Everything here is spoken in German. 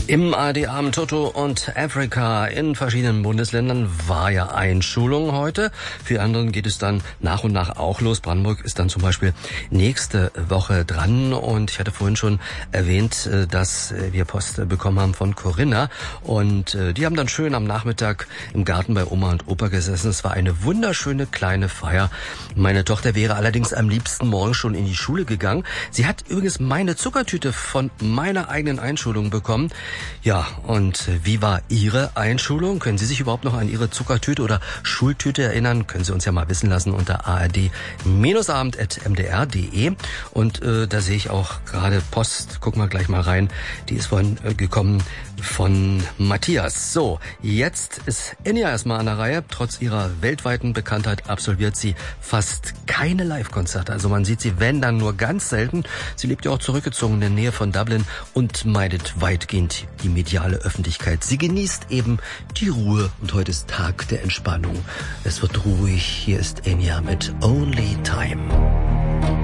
Im ARD-Abend Toto und Afrika in verschiedenen Bundesländern war ja Einschulung heute. Für anderen geht es dann nach und nach auch los. Brandenburg ist dann zum Beispiel nächste Woche dran. Und ich hatte vorhin schon erwähnt, dass wir Post bekommen haben von Corinna. Und die haben dann schön am Nachmittag im Garten bei Oma und Opa gesessen. Es war eine wunderschöne kleine Feier. Meine Tochter wäre allerdings am liebsten morgen schon in die Schule gegangen. Sie hat übrigens meine Zuckertüte von meiner eigenen Einschulung bekommen. Ja, und wie war Ihre Einschulung? Können Sie sich überhaupt noch an Ihre Zuckertüte oder Schultüte erinnern? Können Sie uns ja mal wissen lassen unter ard-abend@mdr.de. Und da sehe ich auch gerade Post. Gucken wir gleich mal rein. Die ist vorhin gekommen von Matthias. So, jetzt ist Enya erstmal an der Reihe. Trotz ihrer weltweiten Bekanntheit absolviert sie fast keine Live-Konzerte. Also man sieht sie, wenn, dann nur ganz selten. Sie lebt ja auch zurückgezogen in der Nähe von Dublin und meidet weitgehend die mediale Öffentlichkeit. Sie genießt eben die Ruhe und heute ist Tag der Entspannung. Es wird ruhig. Hier ist Enya mit Only Time.